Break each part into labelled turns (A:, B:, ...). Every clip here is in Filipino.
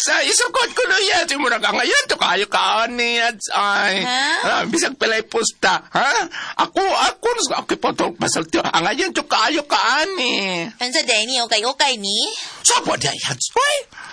A: sa isukot ko na yan. Simurag ang ngayon, to kayo ka ni ay. Bisag pilay pusta. Ha? Ako po to masalti. Ang ngayon, to kayo ka ni.
B: Ano sa Danny, okay ni?
A: Sabo day, Hatsway.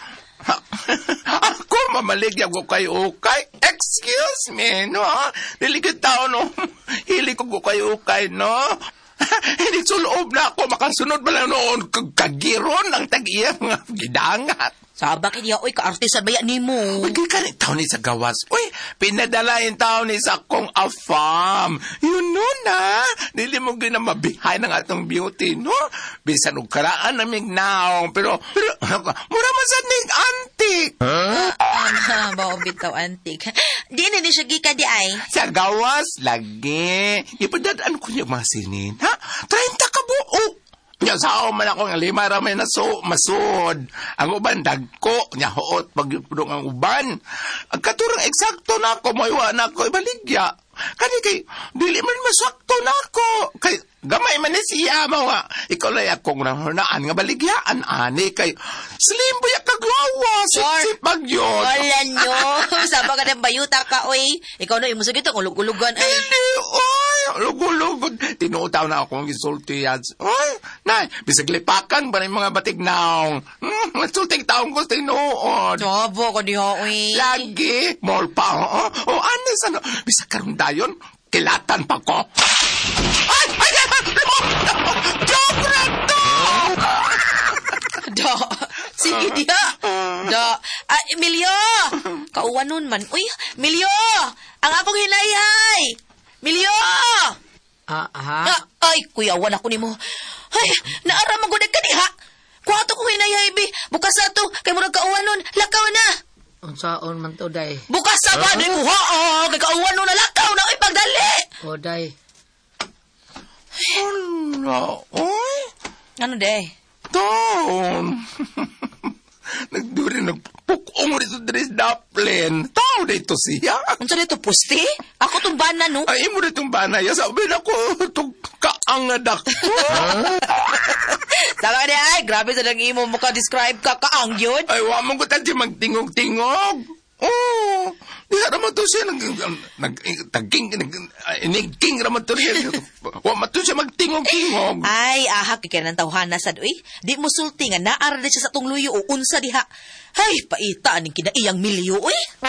A: Ako mamaligyan ko kayo ukay. Excuse me, no? Niligid tao, no? Hili ko kayo ukay, no? Hindi suloob na ako. Makasunod ba lang noon kagiron ang tag-iya mga gidangat.
B: Saba kaya, ka-artisan ba yan ni mo?
A: Magiging ka rin tao ni sa gawas. Uy, pinadalain tao ni sa akong afam. Yun nun na. Dili mo ginamabihay ng atong beauty, no? Bisan og karaan na mignaong. Pero, mura man sa ning antik.
B: Bao bitaw antik. Di na ni siya gika di ay.
A: Sa gawas, lagi. Ipadadaan ko niya mga sinin, ha? 30 ka buo. Nya sao man ako nga 5 ra may masud. Ang uban dagko nya hoot pagpudong ang uban. Ang katurang eksakto nako moywa nako ibaligya. Kani kay dili man masakto nako. Kay gamay man ni siya mga. Ikaw lay akong nahunaan nga baligyaan ani kay slim buya kagwawa sip bagyo.
B: Wala nyo. Saba ka ng bayuta ka oy. Ikaw na imusog ito ulug-ulugan ay.
A: Hindi lugulugod. Tinutaw na akong gisulti yan. Ay, nay, bisag lipakan ba ng mga batignaong? Sulting taong ko tinuod.
B: Saba ka diha, uy.
A: Lagi, mall pa, o anes, ano, bisag karong dayon, kilatan pa ko. Ay, joke na to!
B: Da, sige diha. Da, Emilio! Kauwan nun man. Uy, Emilio! Ang akong hinayhay! Emilio! Ay, kuyawan ako ni mo. Ay, naaraman ko na kaniha. Kuha to kong hinayaybi. Bukas na to. Kay murag kauwan nun. Lakaw na.
C: Ang saon man to, day.
B: Bukas na ba? Di kuha. Kay kauwan nun na lakaw na. Ipagdali.
C: O, day.
A: Ano? Oy?
B: Ano, day?
A: Tom. Nagduri, nagpukong rito dres daplin. Tao dito siya.
B: Ano sa dito, pusti? Ako tong bana, no?
A: Ay, mo ditong banay. Sabi na ko, itong kaangadak ko.
B: Saka di ay, grabe sa nang imo mo ka-describe ka kaang yun.
A: Ay, wa mo ko tanti magtingog-tingog. Oh, di naman to siya inigking naman to siya. Wa man to siya magtingog-tingog.
B: Ay, ahak kaya ng tawhana sad, uy. Di mo sulti nga naara na siya sa tong luyo o unsa diha. Ay, paita aning kinaiyang milyo, uy.